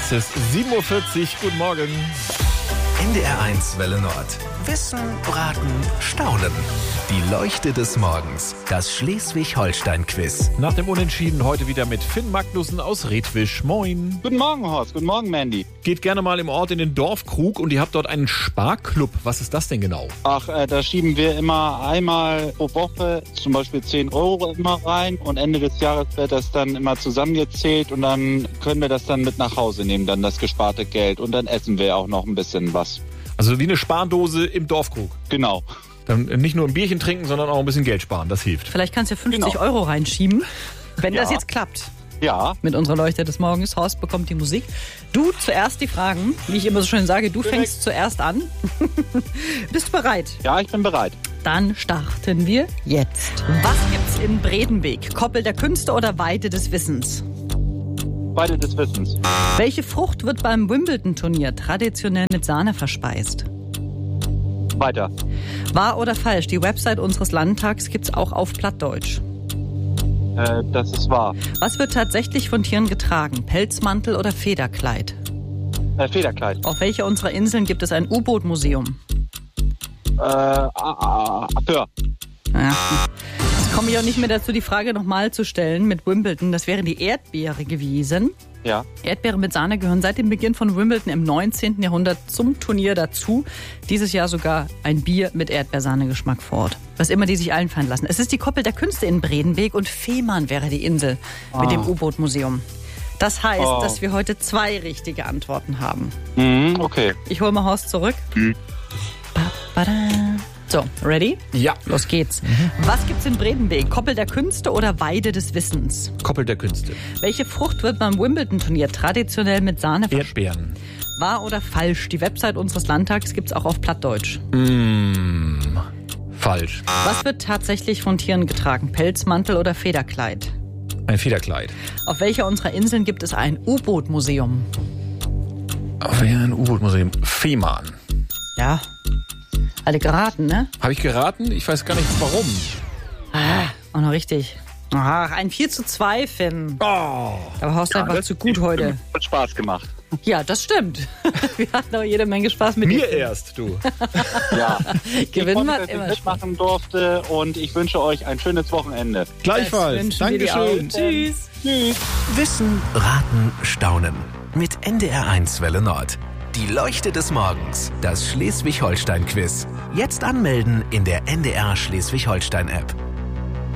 ist es 7:40 Uhr. Guten Morgen. NDR1 Welle Nord. Wissen, Braten, Staunen. Die Leuchte des Morgens. Das Schleswig-Holstein-Quiz. Nach dem Unentschieden heute wieder mit Finn Magnussen aus Redwisch. Moin. Guten Morgen, Horst. Guten Morgen, Mandy. Geht gerne mal im Ort in den Dorfkrug und ihr habt dort einen Sparklub. Was ist das denn genau? Da schieben wir immer einmal pro Woche zum Beispiel 10 Euro immer rein und Ende des Jahres wird das dann immer zusammengezählt und dann können wir das dann mit nach Hause nehmen, dann das gesparte Geld und dann essen wir auch noch ein bisschen was. Also wie eine Spardose im Dorfkrug. Genau. Dann nicht nur ein Bierchen trinken, sondern auch ein bisschen Geld sparen. Das hilft. Vielleicht kannst du ja 50 Euro reinschieben, wenn das jetzt klappt. Ja. Mit unserer Leuchte des Morgens. Horst bekommt die Musik. Du zuerst die Fragen. Wie ich immer so schön sage, du fängst zuerst an. Bist du bereit? Ja, ich bin bereit. Dann starten wir jetzt. Was gibt's in Bredenbeek? Koppel der Künste oder Weide des Wissens? Weide des Wissens. Welche Frucht wird beim Wimbledon-Turnier traditionell mit Sahne verspeist? Weiter. Wahr oder falsch? Die Website unseres Landtags gibt's auch auf Plattdeutsch. Das ist wahr. Was wird tatsächlich von Tieren getragen? Pelzmantel oder Federkleid? Federkleid. Auf welcher unserer Inseln gibt es ein U-Boot-Museum? Hör. Ja. Jetzt komme ich auch nicht mehr dazu, die Frage nochmal zu stellen mit Wimbledon. Das wäre die Erdbeere gewesen. Ja. Erdbeeren mit Sahne gehören seit dem Beginn von Wimbledon im 19. Jahrhundert zum Turnier dazu. Dieses Jahr sogar ein Bier mit Erdbeersahnegeschmack vor Ort. Was immer die sich einfallen lassen. Es ist die Koppel der Künste in Bredenbeek und Fehmarn wäre die Insel mit dem U-Boot-Museum. Das heißt, dass wir heute 2 richtige Antworten haben. Okay. Ich hole mal Horst zurück. So, ready? Ja. Los geht's. Was gibt's in Bredenbeek? Koppel der Künste oder Weide des Wissens? Koppel der Künste. Welche Frucht wird beim Wimbledon-Turnier traditionell mit Sahne verspeist? Erdbeeren. Wahr oder falsch? Die Website unseres Landtags gibt's auch auf Plattdeutsch. Falsch. Was wird tatsächlich von Tieren getragen? Pelzmantel oder Federkleid? Ein Federkleid. Auf welcher unserer Inseln gibt es ein U-Boot-Museum? Auf ein U-Boot-Museum. Fehmarn. Ja. Alle geraten, ne? Habe ich geraten? Ich weiß gar nicht warum. Auch noch richtig. Ach, ein 4:2, Finn. Oh. Aber Horst einfach zu gut heute. Hat Spaß gemacht. Ja, das stimmt. Wir hatten auch jede Menge Spaß mit Mir dir. erst, du. Ja. Gewinnen ich hat dass ich immer mitmachen durfte und ich wünsche euch ein schönes Wochenende. Gleichfalls. wünschen wir dir Dankeschön. auch. Tschüss. Tschüss. Wissen, Raten, Staunen. Mit NDR1 Welle Nord. Die Leuchte des Morgens. Das Schleswig-Holstein-Quiz. Jetzt anmelden in der NDR Schleswig-Holstein-App.